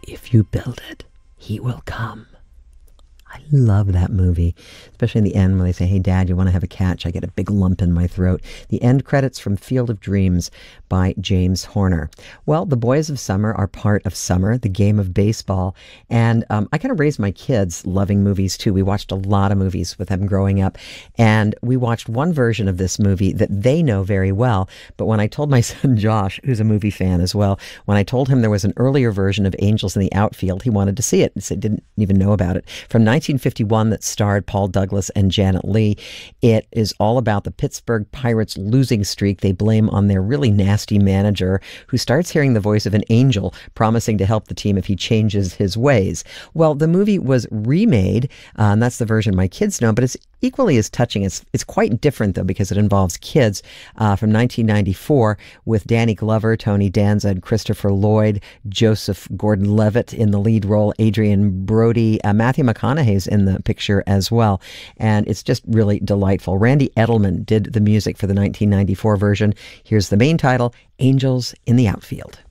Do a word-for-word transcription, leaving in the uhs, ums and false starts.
if you build it, he will come. I love that movie, especially in the end when they say, hey, Dad, you want to have a catch? I get a big lump in my throat. The end credits from Field of Dreams by James Horner. Well, the Boys of Summer are part of summer, the game of baseball. And um, I kind of raised my kids loving movies, too. We watched a lot of movies with them growing up. And we watched one version of this movie that they know very well. But when I told my son Josh, who's a movie fan as well, when I told him there was an earlier version of Angels in the Outfield, he wanted to see it. He didn't even know about it. From nineteen fifty-one, that starred Paul Douglas and Janet Leigh. It is all about the Pittsburgh Pirates' losing streak they blame on their really nasty manager, who starts hearing the voice of an angel promising to help the team if he changes his ways. Well, the movie was remade, uh, and that's the version my kids know, but it's equally as touching. It's, it's quite different, though, because it involves kids uh, from nineteen ninety-four with Danny Glover, Tony Danza, and Christopher Lloyd, Joseph Gordon-Levitt in the lead role, Adrian Brody, uh, Matthew McConaughey's in the picture as well. And it's just really delightful. Randy Edelman did the music for the nineteen ninety-four version. Here's the main title, Angels in the Outfield.